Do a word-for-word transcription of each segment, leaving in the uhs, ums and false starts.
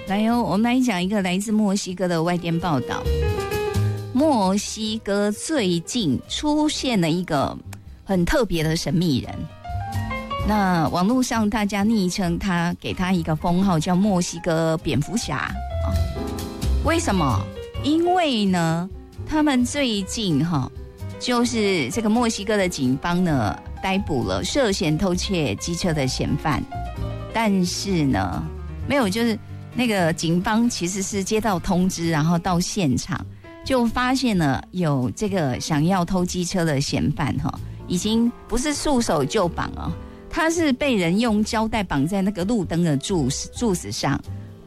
来哦，我们来讲一个来自墨西哥的外电报道。墨西哥最近出现了一个很特别的神秘人，那网络上大家昵称他，给他一个封号叫墨西哥蝙蝠侠。为什么？因为呢，他们最近哈，就是这个墨西哥的警方呢逮捕了涉嫌偷窃机车的嫌犯，但是呢，没有，就是那个警方其实是接到通知，然后到现场就发现了有这个想要偷机车的嫌犯哈，已经不是束手就绑哦，他是被人用胶带绑在那个路灯的柱柱子上，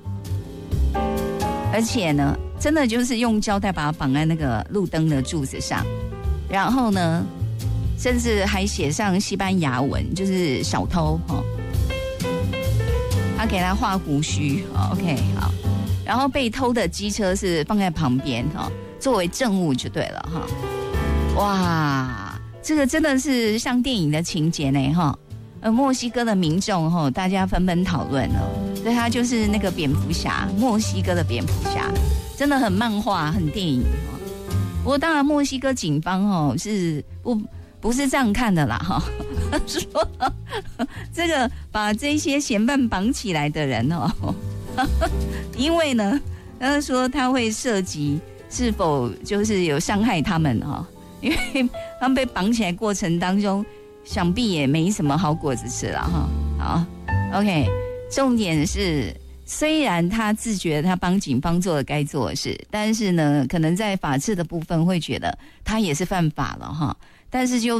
而且呢，真的就是用胶带把它绑在那个路灯的柱子上，然后呢，甚至还写上西班牙文，就是小偷哈。他给他画胡须 ，OK 好，然后被偷的机车是放在旁边哈，作为证物就对了哈。哇，这个真的是像电影的情节呢哈。呃，墨西哥的民众哈，大家纷纷讨论哦，所以他就是那个蝙蝠侠，墨西哥的蝙蝠侠，真的很漫画，很电影哦。不过当然，墨西哥警方哦是不不是这样看的啦哈。说这个把这些嫌犯绑起来的人哦，因为呢，他说他会涉及是否就是有伤害他们哦，因为他们被绑起来过程当中，想必也没什么好果子吃了哈。好 ，OK， 重点是虽然他自觉他帮警方做了该做的事，但是呢，可能在法治的部分会觉得他也是犯法了哈，但是就